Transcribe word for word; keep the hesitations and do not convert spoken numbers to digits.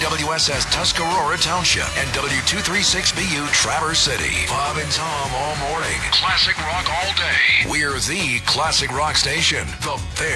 W S S Tuscarora Township and W two thirty-six B U Traverse City. Bob and Tom all morning. Classic rock all day. We're the classic rock station. The Bear.